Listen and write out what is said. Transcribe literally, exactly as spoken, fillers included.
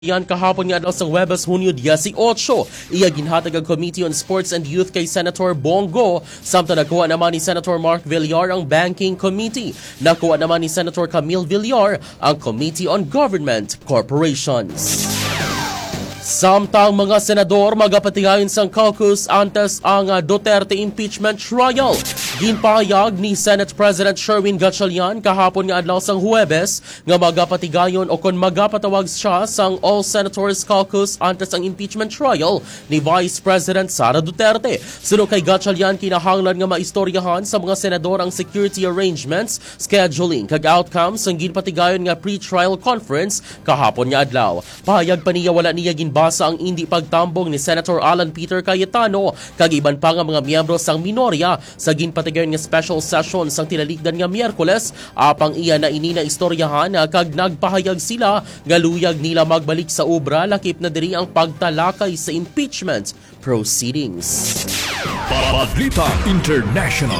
Yan kahapon nga daw sa Huwebes, Hunyo eighteen, iya ginhatag ang Committee on Sports and Youth kay Senator Bongo, samtang nakuha naman ni Senator Mark Villar ang Banking Committee. Nakuha naman ni Senator Camille Villar ang Committee on Government Corporations. Samtang mga senador magapatigayon sa caucus antes ang Duterte impeachment trial. Ginpahayag ni Senate President Sherwin Gatchalian kahapon nga adlaw sang Huwebes nga magapatigayon o kon magapatawag siya sang All Senators Caucus antes ang impeachment trial ni Vice President Sara Duterte. Suno kay Gatchalian, kinahanglan nga maistoryahan sa mga senador ang security arrangements, scheduling kag outcomes sang ginpatigayon nga pre-trial conference kahapon nga adlaw. Pahayag pa niya wala niya ginbasa ang hindi pagtambong ni Senator Alan Peter Cayetano kag iban pa nga mga miyembro sang minorya sa ginpatigayon nga special session sang tinalikdan nga Miyerkules. Apang iya na ini na istoryahan kag nagpahayag sila nga luyag nila magbalik sa obra lakip na diri ang pagtalakay sa impeachment proceedings. Balita International.